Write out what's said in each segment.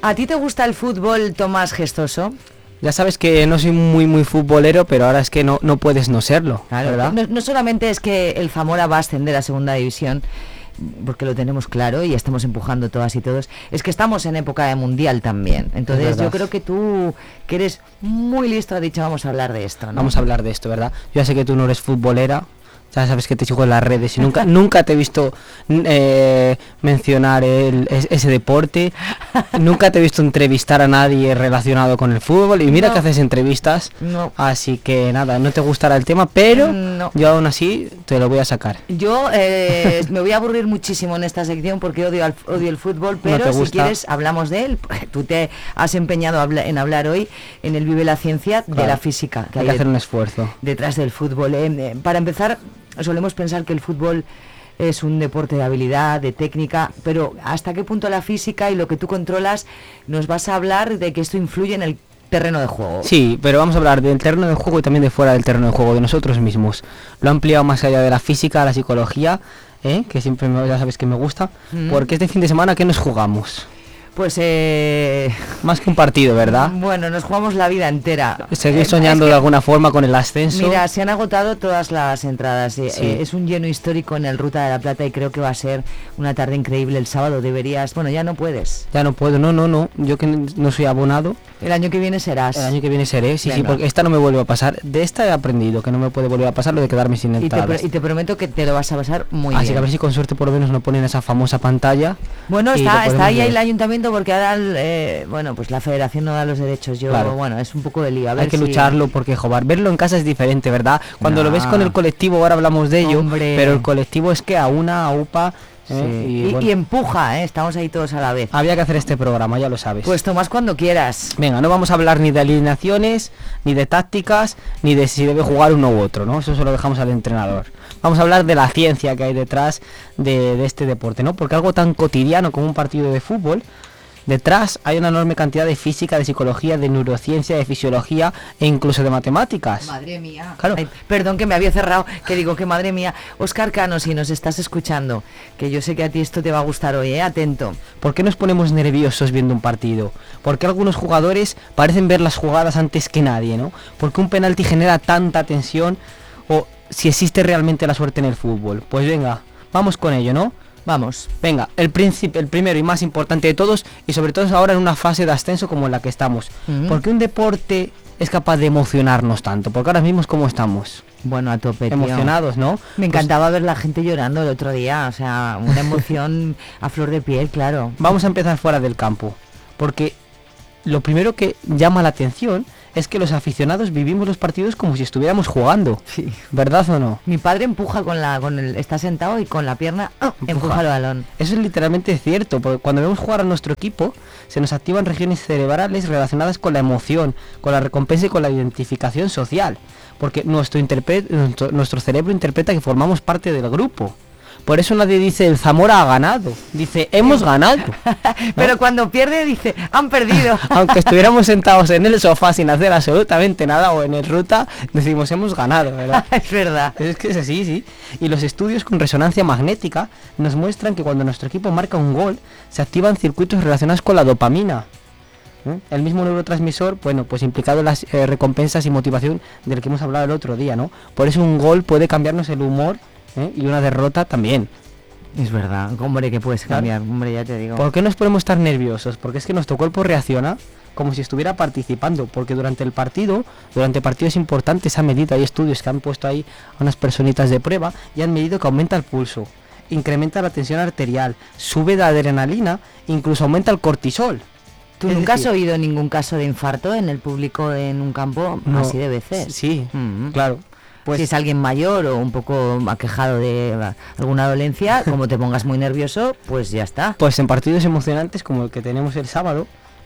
¿A ti te gusta el fútbol, Tomás Gestoso? Ya sabes que no soy muy futbolero, pero ahora es que no puedes no serlo, Claro, ¿verdad? no solamente es que el Zamora va a ascender a segunda división, porque lo tenemos claro y estamos empujando todas y todos, es que estamos en época de mundial también. Entonces yo creo que tú, que eres muy listo, has dicho vamos a hablar de esto, ¿no? Vamos a hablar de esto, ¿verdad? Yo ya sé que tú no eres futbolera, ya sabes que te sigo en las redes y nunca te he visto mencionar ese deporte, nunca te he visto entrevistar a nadie relacionado con el fútbol y mira No. que haces entrevistas, No. así que nada, no te gustará el tema, pero No. yo aún así te lo voy a sacar. Yo me voy a aburrir muchísimo en esta sección porque odio el fútbol, pero te si gusta. quieres hablamos de él. Tú te has empeñado en hablar hoy en el Vive la Ciencia de Claro. la física Hay que hacer un esfuerzo. detrás del fútbol. Para empezar, solemos pensar que el fútbol es un deporte de habilidad, de técnica, pero ¿hasta qué punto la física y lo que tú controlas nos vas a hablar de que esto influye en el terreno de juego? Sí, pero vamos a hablar del terreno de juego y también de fuera del terreno de juego, de nosotros mismos. Lo he ampliado más allá de la física, la psicología, que siempre ya sabes que me gusta, porque este fin de semana, ¿qué nos jugamos? Pues Más que un partido, ¿verdad? bueno, nos jugamos la vida entera. Seguir soñando Es que, de alguna forma con el ascenso. mira, se han agotado todas las entradas. Sí. Es un lleno histórico en el Ruta de la Plata y creo que va a ser una tarde increíble el sábado. Deberías, bueno, ya no puedes. Ya no puedo, no. Yo que no soy abonado, El año que viene serás. el año que viene seré. Sí, Venga. porque esta no me vuelve a pasar. De esta he aprendido que no me puede volver a pasar lo de quedarme sin entradas. Y te prometo que te lo vas a pasar muy Así bien. que a ver si con suerte por lo menos nos ponen esa famosa pantalla. Bueno, y lo está podemos ahí ver. el ayuntamiento porque ahora, bueno, pues la federación no da los derechos. Claro. Bueno, es un poco de lío. A ver Hay que si- lucharlo porque, joder, verlo en casa es diferente, ¿verdad? Cuando lo ves con No. el colectivo, ahora hablamos de ello, Hombre. pero el colectivo es que a UPA, Sí. y, Y, bueno, y empuja, estamos ahí todos a la vez. había que hacer este programa, ya lo sabes. Pues Tomás, cuando quieras. Venga, no vamos a hablar ni de alineaciones, ni de tácticas, ni de si debe jugar uno u otro, ¿no? Eso se lo dejamos al entrenador. Vamos a hablar de la ciencia que hay detrás de este deporte, ¿no? Porque algo tan cotidiano como un partido de fútbol, detrás hay una enorme cantidad de física, de psicología, de neurociencia, de fisiología e incluso de matemáticas. Madre mía. Claro. Ay, perdón que me había cerrado, que digo que madre mía. Óscar Cano, si nos estás escuchando, que yo sé que a ti esto te va a gustar hoy, atento. ¿Por qué nos ponemos nerviosos viendo un partido? ¿Por qué algunos jugadores parecen ver las jugadas antes que nadie, ¿no? ¿Por qué un penalti genera tanta tensión? O si existe realmente la suerte en el fútbol. Pues venga, vamos con ello, ¿no? Vamos. Venga, el primero y más importante de todos, y sobre todo ahora en una fase de ascenso como en la que estamos. Ujú. ¿Por qué un deporte es capaz de emocionarnos tanto? Porque ahora mismo es como estamos. Bueno, a tope, tío. Emocionados, ¿no? Me Pues encantaba ver la gente llorando el otro día, o sea, una emoción a flor de piel, claro. vamos a empezar fuera del campo. Porque lo primero que llama la atención es que los aficionados vivimos los partidos como si estuviéramos jugando. Sí. ¿Verdad o no? Mi padre empuja está sentado y con la pierna empuja el balón. Eso es literalmente cierto, porque cuando vemos jugar a nuestro equipo, se nos activan regiones cerebrales relacionadas con la emoción, con la recompensa y con la identificación social. Porque nuestro cerebro interpreta que formamos parte del grupo. Por eso nadie dice el Zamora ha ganado, dice hemos ganado. Pero cuando pierde dice, han perdido. Aunque estuviéramos sentados en el sofá sin hacer absolutamente nada o en el ruta, decimos hemos ganado, ¿verdad? Es verdad. Es que es así, sí. Y los estudios con resonancia magnética nos muestran que cuando nuestro equipo marca un gol, se activan circuitos relacionados con la dopamina. El mismo neurotransmisor, bueno, pues implicado en las recompensas y motivación del que hemos hablado el otro día, ¿no? Por eso un gol puede cambiarnos el humor, y una derrota también. Es verdad, hombre, que puedes cambiar, hombre, ya te digo. ¿Por qué nos podemos estar nerviosos? Porque es que nuestro cuerpo reacciona como si estuviera participando, porque durante partidos importantes se han medido, hay estudios que han puesto ahí a unas personitas de prueba y han medido que aumenta el pulso, incrementa la tensión arterial, sube la adrenalina, incluso aumenta el cortisol. ¿Tú Es nunca has decir, oído ningún caso de infarto en el público en un campo no, así de veces? Sí, Mm. claro. Pues Si es alguien mayor o un poco aquejado de alguna dolencia, como te pongas muy nervioso, pues ya está. Pues en partidos emocionantes como el que tenemos el sábado,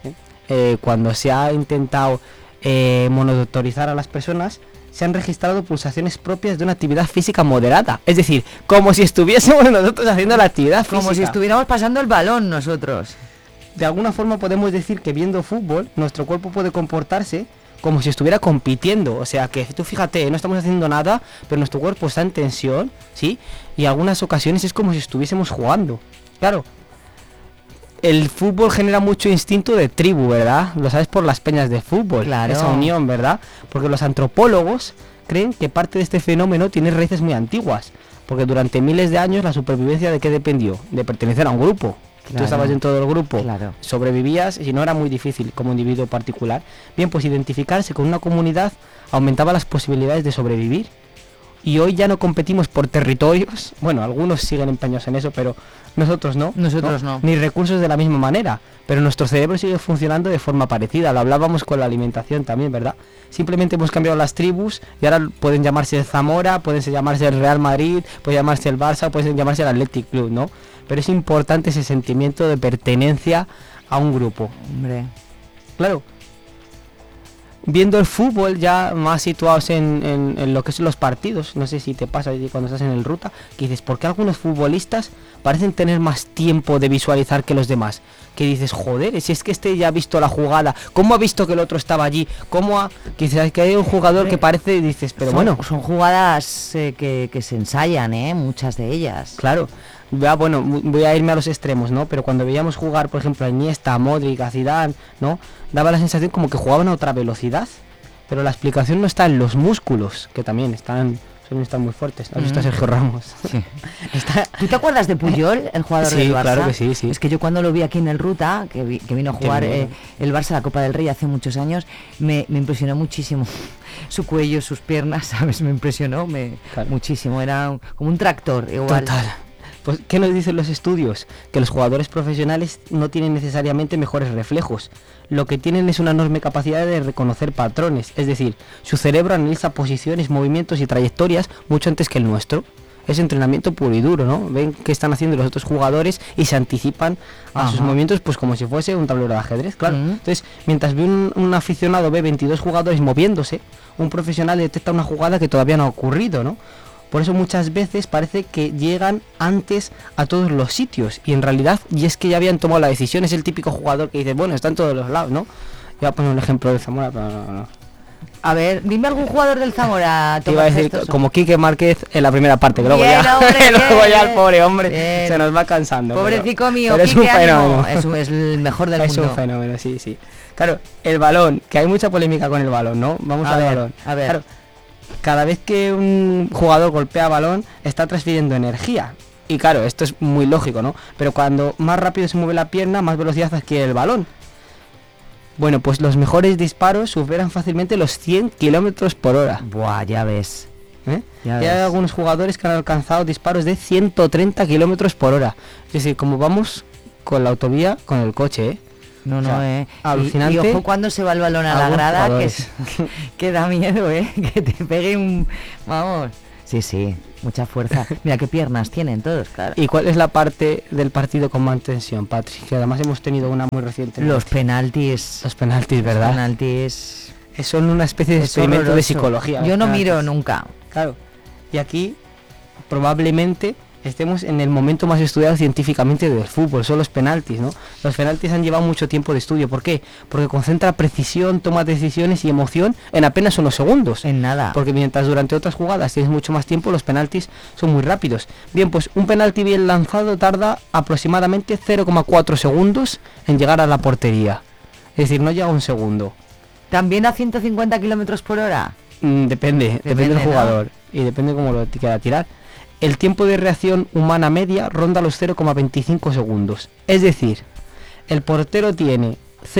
cuando se ha intentado monitorizar a las personas, se han registrado pulsaciones propias de una actividad física moderada. Es decir, como si estuviésemos nosotros haciendo la actividad física. Como si estuviéramos pasando el balón nosotros. De alguna forma podemos decir que viendo fútbol, nuestro cuerpo puede comportarse como si estuviera compitiendo. O sea que tú fíjate, no estamos haciendo nada, pero nuestro cuerpo está en tensión, ¿sí? Y en algunas ocasiones es como si estuviésemos jugando. Claro. el fútbol genera mucho instinto de tribu, ¿verdad? Lo sabes por las peñas de fútbol, claro. Esa unión, ¿verdad? Porque los antropólogos creen que parte de este fenómeno tiene raíces muy antiguas, porque durante miles de años la supervivencia ¿de qué dependió? De pertenecer a un grupo. Claro. Tú estabas dentro del grupo, claro. Sobrevivías y no era muy difícil como individuo particular. Bien, pues identificarse con una comunidad aumentaba las posibilidades de sobrevivir. Y hoy ya no competimos por territorios, bueno, algunos siguen empeñados en eso, pero nosotros no. Nosotros no. Ni recursos de la misma manera, pero nuestro cerebro sigue funcionando de forma parecida, lo hablábamos con la alimentación también, ¿verdad? Simplemente hemos cambiado las tribus y ahora pueden llamarse el Zamora, pueden llamarse el Real Madrid, puede llamarse el Barça, pueden llamarse el Athletic Club, ¿no? Pero es importante ese sentimiento de pertenencia a un grupo. Hombre. Claro. Viendo el fútbol ya más situados en lo que son los partidos, no sé si te pasa cuando estás en el ruta, que dices, ¿por qué algunos futbolistas parecen tener más tiempo de visualizar que los demás? Que dices, joder, si es que este ya ha visto la jugada, ¿cómo ha visto que el otro estaba allí? ¿Cómo ha...? Que dices, que hay un jugador que parece, dices, pero bueno... Son jugadas que se ensayan, muchas de ellas. Claro. Bueno, voy a irme a los extremos, ¿no? Pero cuando veíamos jugar, por ejemplo, a Iniesta, a Modric, a Zidane, ¿no? Daba la sensación como que jugaban a otra velocidad, pero la explicación no está en los músculos, que también suelen estar muy fuertes. ¿Has visto a Sergio Ramos? Sí. ¿Tú te acuerdas de Puyol, el jugador del Barça? Claro que sí. Es que yo cuando lo vi aquí en el Ruta, que vino a jugar el Barça la Copa del Rey hace muchos años, me impresionó muchísimo. Su cuello, sus piernas, ¿sabes? Me impresionó muchísimo. Era como un tractor igual. Total. Pues, ¿qué nos dicen los estudios? Que los jugadores profesionales no tienen necesariamente mejores reflejos. Lo que tienen es una enorme capacidad de reconocer patrones. Es decir, su cerebro analiza posiciones, movimientos y trayectorias mucho antes que el nuestro. Es entrenamiento puro y duro, ¿no? Ven qué están haciendo los otros jugadores y se anticipan a sus movimientos pues como si fuese un tablero de ajedrez, claro. Entonces, mientras ve un aficionado ve 22 jugadores moviéndose, un profesional detecta una jugada que todavía no ha ocurrido, ¿no? Por eso muchas veces parece que llegan antes a todos los sitios y en realidad, y es que ya habían tomado la decisión, es el típico jugador que dice, bueno, está en todos los lados, ¿no? Voy a poner un ejemplo de Zamora, pero no. A ver, dime algún jugador del Zamora. Te iba a decir, como Quique Márquez en la primera parte, que luego bien, ya, hombre, luego ya el pobre hombre bien. Se nos va cansando. Pobrecito mío, pero Quique, es un fenómeno. Es el mejor del mundo. Es un fenómeno, sí. Claro, el balón, que hay mucha polémica con el balón, ¿no? Vamos al balón. A ver. Claro, cada vez que un jugador golpea balón, está transfiriendo energía. Y claro, esto es muy lógico, ¿no? Pero cuando más rápido se mueve la pierna, más velocidad adquiere el balón. Bueno, pues los mejores disparos superan fácilmente los 100 km por hora. Buah, ya ves. Ya hay algunos jugadores que han alcanzado disparos de 130 km por hora. Es decir, como vamos con la autovía, con el coche, ¿eh? No, alucinante. Y ojo cuando se va el balón a la grada, que da miedo, que te pegue un... Vamos. Sí, mucha fuerza. Mira qué piernas tienen todos, claro. ¿Y cuál es la parte del partido con más tensión, Patrick? Que además hemos tenido una muy reciente. Los penaltis. Los penaltis, ¿verdad? Los penaltis. Son una especie de experimento horroroso. De psicología. Yo no miro nunca. Claro. Y aquí probablemente estemos en el momento más estudiado científicamente del fútbol, son los penaltis, ¿no? Los penaltis han llevado mucho tiempo de estudio. ¿Por qué? Porque concentra precisión, toma de decisiones y emoción en apenas unos segundos. En nada. Porque mientras durante otras jugadas tienes mucho más tiempo, los penaltis son muy rápidos. Bien, pues un penalti bien lanzado tarda aproximadamente 0,4 segundos en llegar a la portería. Es decir, no llega a un segundo. ¿También a 150 km por hora? Depende del jugador, ¿no? Y depende cómo lo quiera tirar. El tiempo de reacción humana media ronda los 0,25 segundos. Es decir, el portero tiene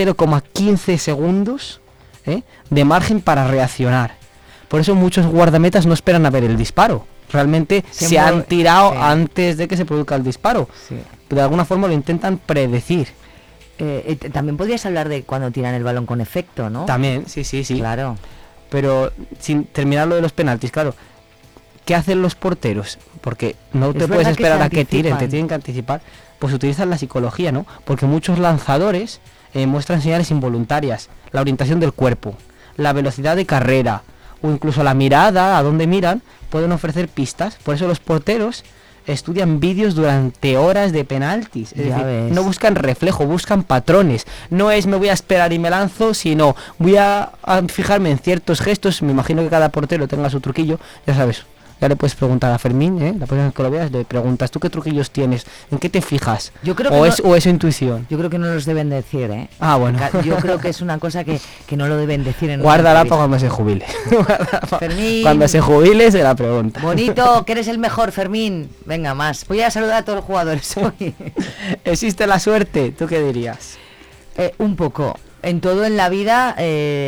0,15 segundos de margen para reaccionar. Por eso muchos guardametas no esperan a ver el disparo. Realmente se han tirado antes de que se produzca el disparo. Sí. De alguna forma lo intentan predecir. También podrías hablar de cuando tiran el balón con efecto, ¿no? También, sí. Claro. Pero sin terminar lo de los penaltis, claro. ¿Qué hacen los porteros? Porque no te puedes esperar a que tiren, te tienen que anticipar. Pues utilizan la psicología, ¿no? Porque muchos lanzadores muestran señales involuntarias, la orientación del cuerpo, la velocidad de carrera o incluso la mirada, a dónde miran, pueden ofrecer pistas. Por eso los porteros estudian vídeos durante horas de penaltis. Es decir, no buscan reflejo, buscan patrones. No es me voy a esperar y me lanzo, sino voy a fijarme en ciertos gestos. Me imagino que cada portero tenga su truquillo, ya sabes. Ya le puedes preguntar a Fermín, la próxima vez que lo veas, le preguntas, ¿tú qué truquillos tienes? ¿En qué te fijas? Yo creo que ¿O es intuición? Yo creo que no los deben decir, ¿eh? Ah, bueno. Yo creo que es una cosa que no lo deben decir en Guárdala para cuando se jubile. Fermín. Cuando se jubile se la pregunta. Bonito, que eres el mejor, Fermín. Venga, más. Voy a saludar a todos los jugadores hoy. ¿Existe la suerte? ¿Tú qué dirías? Un poco. En todo en la vida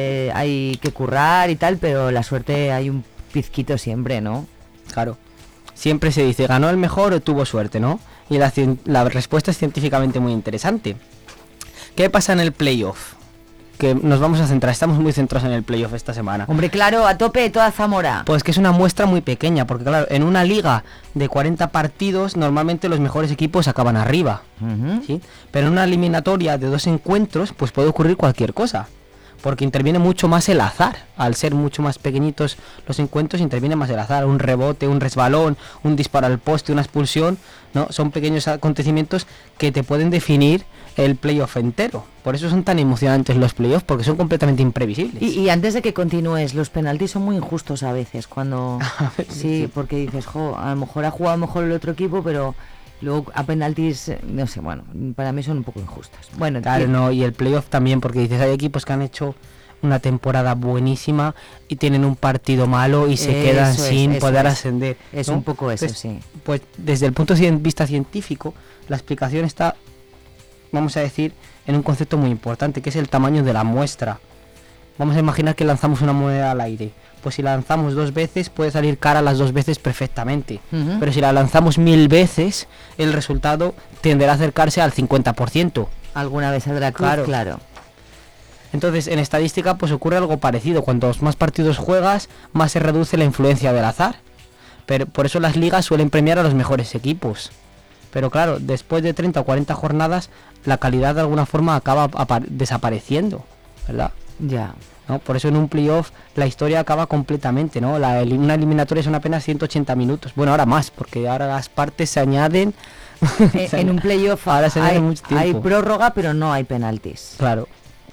hay que currar y tal, pero la suerte hay un pizquito siempre, ¿no? Claro. Siempre se dice, ¿ganó el mejor o tuvo suerte, no? Y la respuesta es científicamente muy interesante. ¿Qué pasa en el playoff? Que nos vamos a centrar, estamos muy centrados en el playoff esta semana. Hombre, claro, a tope toda Zamora. Pues que es una muestra muy pequeña, porque claro, en una liga de 40 partidos, normalmente los mejores equipos acaban arriba, ¿sí? Pero en una eliminatoria de 2 encuentros, pues puede ocurrir cualquier cosa, porque interviene mucho más el azar. Al ser mucho más pequeñitos los encuentros, interviene más el azar, un rebote, un resbalón, un disparo al poste, una expulsión, ¿no? Son pequeños acontecimientos que te pueden definir el playoff entero. Por eso son tan emocionantes los playoffs, porque son completamente imprevisibles. Y antes de que continúes, los penaltis son muy injustos a veces, cuando sí, porque dices, a lo mejor ha jugado mejor el otro equipo, pero luego a penaltis, no sé, bueno, para mí son un poco injustas. Bueno, claro, no, y el playoff también, porque dices, hay equipos que han hecho una temporada buenísima y tienen un partido malo y se quedan sin poder ascender, ¿no? Es un poco eso, pues, sí. Pues desde el punto de vista científico, la explicación está, vamos a decir, en un concepto muy importante, que es el tamaño de la muestra. Vamos a imaginar que lanzamos una moneda al aire. Pues si la lanzamos 2 veces, puede salir cara las 2 veces perfectamente. Pero si la lanzamos 1000 veces, el resultado tenderá a acercarse al 50%. Alguna vez saldrá claro. Entonces, en estadística, pues ocurre algo parecido. Cuantos más partidos juegas, más se reduce la influencia del azar. Pero por eso las ligas suelen premiar a los mejores equipos. Pero claro, después de 30 o 40 jornadas, la calidad de alguna forma acaba desapareciendo, ¿verdad? Ya. ¿No? Por eso en un playoff la historia acaba completamente, ¿no? Una eliminatoria son apenas 180 minutos. Bueno, ahora más, porque ahora las partes se añaden. En un playoff ahora se añade mucho tiempo. Hay prórroga, pero no hay penaltis. Claro.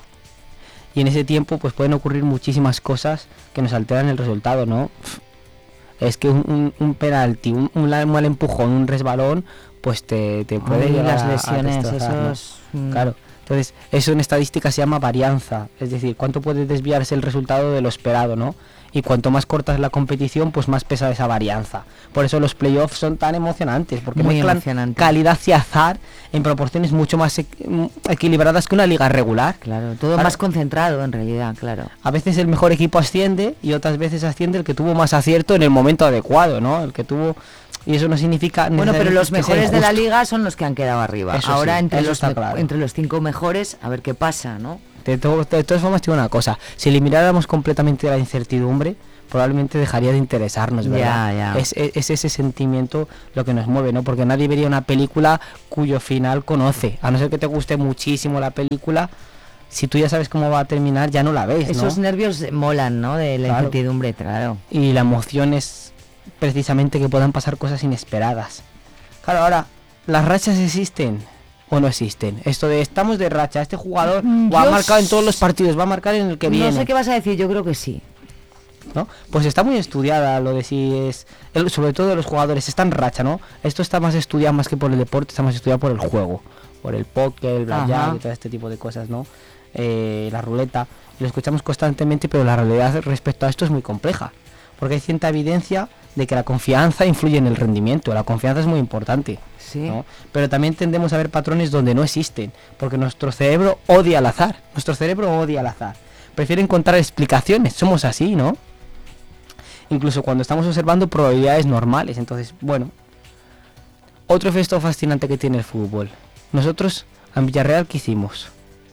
Y en ese tiempo pues pueden ocurrir muchísimas cosas que nos alteran el resultado, ¿no? Es que un penalti, un mal empujón, un resbalón, pues te puede llevar las lesiones, a destrozar, esos... ¿no? Claro. Entonces, eso en estadística se llama varianza, es decir, cuánto puede desviarse el resultado de lo esperado, ¿no? Y cuanto más corta es la competición, pues más pesa esa varianza. Por eso los playoffs son tan emocionantes, porque mezclan calidad y azar en proporciones mucho más equilibradas que una liga regular. Claro, todo más concentrado en realidad, claro. A veces el mejor equipo asciende y otras veces asciende el que tuvo más acierto en el momento adecuado, ¿no? El que tuvo... Y eso no significa... Bueno, pero los mejores de la liga son los que han quedado arriba. Eso ahora sí, entre los 5 mejores, a ver qué pasa, ¿no? De todas formas, te digo una cosa. Si elimináramos completamente la incertidumbre, probablemente dejaría de interesarnos, ¿verdad? Ya. Es ese sentimiento lo que nos mueve, ¿no? Porque nadie vería una película cuyo final conoce. A no ser que te guste muchísimo la película, si tú ya sabes cómo va a terminar, ya no la ves, ¿no? Esos nervios molan, ¿no? De la incertidumbre, claro. Y la emoción es precisamente que puedan pasar cosas inesperadas. Claro, ahora, ¿las rachas existen o no existen? Esto de estamos de racha, este jugador ha marcado en todos los partidos, va a marcar en el que viene. No sé qué vas a decir, yo creo que sí. ¿No? Pues está muy estudiada lo de si es... sobre todo de los jugadores, está en racha, ¿no? Esto está más estudiado más que por el deporte, está más estudiado por el juego. Por el póker, el blackjack y todo este tipo de cosas, ¿no? La ruleta. Lo escuchamos constantemente, pero la realidad respecto a esto es muy compleja. Porque hay cierta evidencia de que la confianza influye en el rendimiento. La confianza es muy importante, sí, ¿no? Pero también tendemos a ver patrones donde no existen, porque nuestro cerebro odia al azar. Prefiere encontrar explicaciones. Somos así, ¿no? Incluso cuando estamos observando probabilidades normales. Entonces, bueno, otro efecto fascinante que tiene el fútbol. Nosotros en Villarreal, ¿qué hicimos?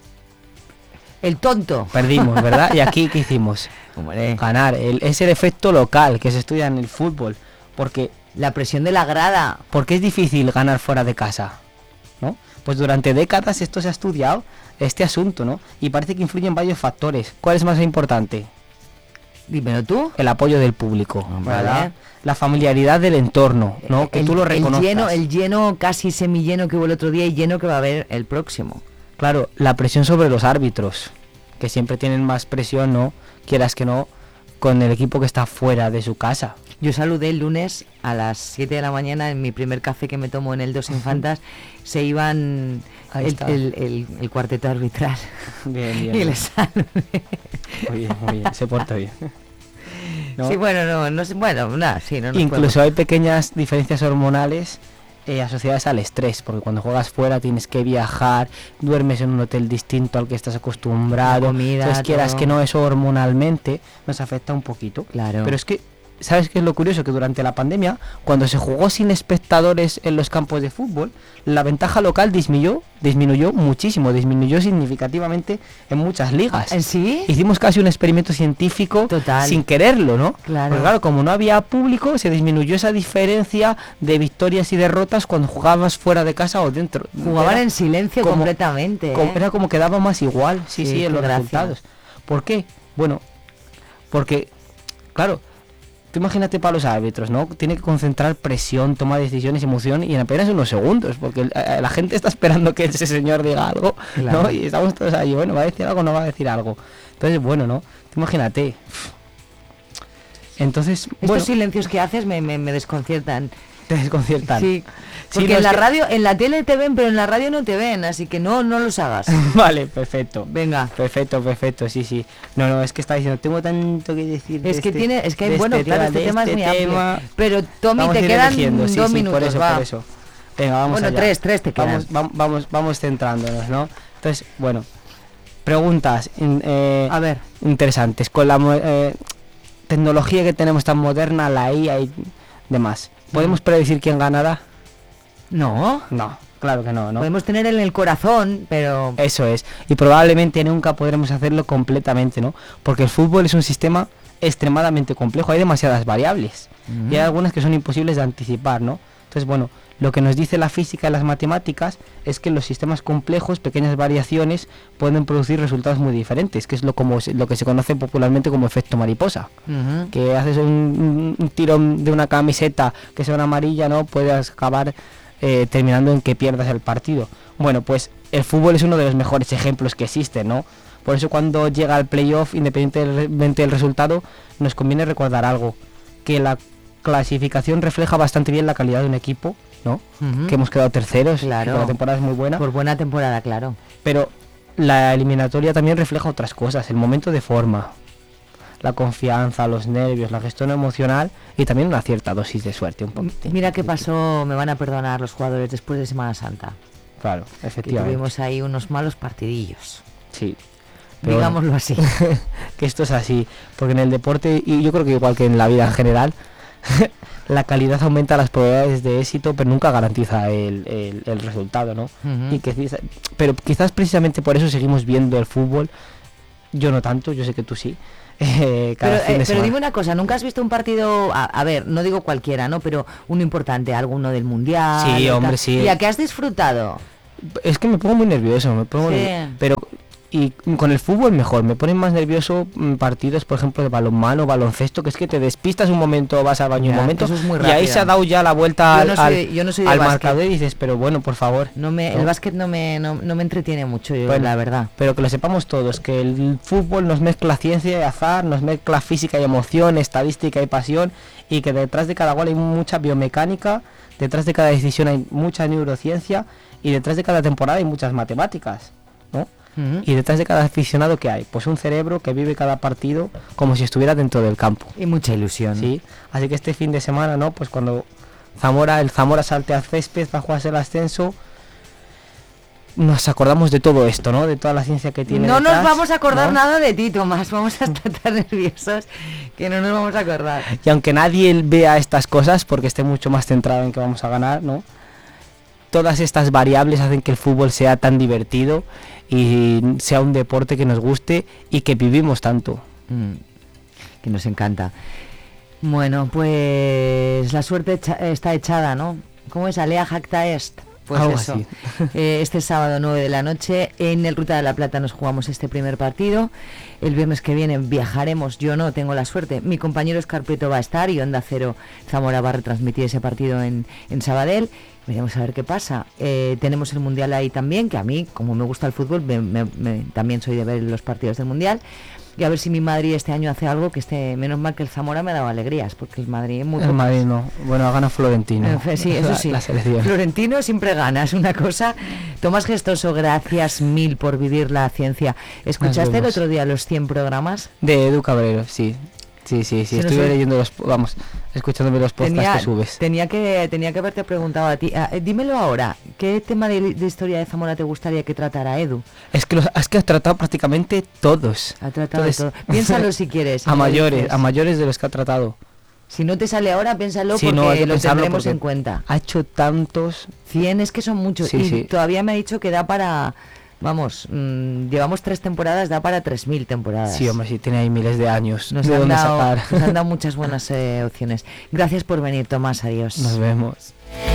El tonto. Perdimos, ¿verdad? Y aquí, ¿qué hicimos? Hombre. Ganar. Es el efecto local que se estudia en el fútbol. Porque la presión de la grada. Porque es difícil ganar fuera de casa, ¿no? Pues durante décadas esto se ha estudiado, este asunto, ¿no? Y parece que influyen varios factores. ¿Cuál es más importante? Dímelo tú. El apoyo del público, ¿verdad? Vale. La familiaridad del entorno, ¿no? Que tú lo reconozcas. El lleno casi semilleno que hubo el otro día y lleno que va a haber el próximo. Claro, la presión sobre los árbitros, que siempre tienen más presión, ¿no? Quieras que no, con el equipo que está fuera de su casa. Yo saludé el lunes a las 7 de la mañana en mi primer café que me tomo en el Dos Infantas. Se iban el cuarteto arbitral. Bien. Y les saludé. Muy bien, se porta bien. ¿No? Sí, bueno, no sé, bueno, nada, sí, no nos Incluso podemos... hay pequeñas diferencias hormonales asociadas al estrés, porque cuando juegas fuera tienes que viajar, duermes en un hotel distinto al que estás acostumbrado, comida, entonces quieras todo. que no, eso hormonalmente nos afecta un poquito. Claro. Pero es que, ¿sabes qué es lo curioso? Que durante la pandemia, cuando se jugó sin espectadores en los campos de fútbol, la ventaja local disminuyó muchísimo, disminuyó significativamente en muchas ligas. ¿Sí? Hicimos casi un experimento científico Total. sin quererlo, ¿no? Claro. Porque claro, como no había público, se disminuyó esa diferencia de victorias y derrotas cuando jugabas fuera de casa o dentro. Jugaban Era en silencio como- completamente. Era como que daba más igual, sí, Sí, en qué los gracia. resultados. ¿Por qué? Bueno, porque, claro, tú imagínate para los árbitros, ¿no? Tiene que concentrar presión, toma decisiones, emoción y en apenas unos segundos, porque la gente está esperando que ese señor diga algo, Claro. ¿no? Y estamos todos ahí, bueno, ¿va a decir algo o no va a decir algo? Entonces, bueno, ¿no? Tú imagínate. Entonces, Estos bueno, silencios que haces me desconciertan. te desconciertan. Sí, Sí, porque no, en es la que- radio, en la tele te ven, pero en la radio no te ven, así que no los hagas. Vale, perfecto. Venga. Perfecto, sí. No, es que está diciendo, tengo tanto que decir. Es que tiene, es que hay, de bueno, este claro, tema, este tema es muy tema. amplio. Pero Tommy, Vamos a te ir quedan eligiendo, sí, 2 sí, minutos, por eso. Venga, vamos Bueno, allá. tres te quedan. Vamos centrándonos, ¿no? Entonces, bueno, preguntas A ver, interesantes. Con la tecnología que tenemos tan moderna, la IA y demás, ¿podemos predecir quién ganará? no. No, claro que no, ¿no? Podemos tener en el corazón, pero... Eso es, y probablemente nunca podremos hacerlo completamente, ¿no? Porque el fútbol es un sistema extremadamente complejo, hay demasiadas variables y hay algunas que son imposibles de anticipar, ¿no? Entonces, bueno, lo que nos dice la física y las matemáticas es que en los sistemas complejos, pequeñas variaciones pueden producir resultados muy diferentes, que es lo que se conoce popularmente como efecto mariposa. Ujú. Que haces un tirón de una camiseta que sea una amarilla, ¿no? Puedes acabar terminando en que pierdas el partido. Bueno, pues el fútbol es uno de los mejores ejemplos que existen, ¿no? Por eso cuando llega al playoff, independientemente del resultado, nos conviene recordar algo, que la clasificación refleja bastante bien la calidad de un equipo, ¿no? Ujú. Que hemos quedado terceros, Claro. que la temporada es muy buena, Por buena temporada, claro. pero la eliminatoria también refleja otras cosas, el momento de forma, la confianza, los nervios, la gestión emocional y también una cierta dosis de suerte. Un poquitín. Mira qué pasó, me van a perdonar los jugadores después de Semana Santa. Claro, Que efectivamente. tuvimos ahí unos malos partidillos. Sí. Pero Digámoslo así. que esto es así, porque en el deporte, y yo creo que igual que en la vida en general, la calidad aumenta las probabilidades de éxito, pero nunca garantiza el resultado, ¿no? Ujú. Y pero quizás precisamente por eso seguimos viendo el fútbol, yo no tanto, yo sé que tú sí, cada fin de Pero semana. dime una cosa, ¿nunca has visto un partido, a ver, no digo cualquiera, ¿no? Pero uno importante, alguno del Mundial? Sí, y tal? hombre, sí. ¿Y a qué has disfrutado? Es que me pongo muy nervioso, Sí. pero y con el fútbol mejor, me ponen más nervioso partidos, por ejemplo, de balonmano, baloncesto, que es que te despistas un momento, vas al baño Ya, un momento, eso es muy y ahí rápido. se ha dado ya la vuelta Yo no soy de al básquet. marcador y dices, pero bueno, por favor. El ¿no? básquet no me entretiene mucho, Bueno, la verdad. Pero que lo sepamos todos, que el fútbol nos mezcla ciencia y azar, nos mezcla física y emoción, estadística y pasión, y que detrás de cada gol hay mucha biomecánica, detrás de cada decisión hay mucha neurociencia, y detrás de cada temporada hay muchas matemáticas, ¿no? Ujú. Y detrás de cada aficionado que hay, pues un cerebro que vive cada partido como si estuviera dentro del campo, Y mucha ilusión. ¿sí? Así que este fin de semana, ¿no? Pues cuando el Zamora salte al césped para jugarse el ascenso, nos acordamos de todo esto, ¿no? De toda la ciencia que tiene No nos detrás, vamos a acordar ¿no? nada de ti, Tomás. Vamos a estar tan nerviosos que no nos vamos a acordar. Y aunque nadie vea estas cosas, porque esté mucho más centrado en que vamos a ganar, ¿no? Todas estas variables hacen que el fútbol sea tan divertido y sea un deporte que nos guste y que vivimos tanto. Que nos encanta. Bueno, pues la suerte está echada, ¿no? ¿Cómo es? Alea jacta est. Pues Algo eso. así. Este sábado 9 de la noche en el Ruta de la Plata nos jugamos este primer partido. El viernes que viene viajaremos. Yo no tengo la suerte. Mi compañero Escarpeto va a estar y Onda Cero Zamora va a retransmitir ese partido en Sabadell. Veremos a ver qué pasa. Tenemos el Mundial ahí también, que a mí, como me gusta el fútbol, también soy de ver los partidos del Mundial. Y a ver si mi Madrid este año hace algo menos mal que el Zamora me ha dado alegrías, porque el Madrid es muy El Madrid no. Bueno, gana Florentino. Sí, eso sí. La selección. Florentino siempre gana, es una cosa. Tomás Gestoso, gracias mil por vivir la ciencia. ¿Escuchaste el otro día los 100 programas? De Edu Cabrero, sí. Sí, estuve leyendo escuchándome los podcasts que subes. Tenía que haberte preguntado a ti. Dímelo ahora, ¿qué tema de historia de Zamora te gustaría que tratara Edu? Es que has tratado prácticamente todos. Ha tratado todo. Piénsalo si quieres. A mayores de los que ha tratado. Si no te sale ahora, piénsalo, porque lo tendremos en cuenta. Ha hecho tantos. 100 es que son muchos. Sí. Todavía me ha dicho que da para... Vamos, llevamos 3 temporadas, da para 3000 temporadas. Sí, hombre, sí, tiene ahí miles de años. Nos han dado muchas buenas opciones. Gracias por venir, Tomás, adiós. Nos vemos.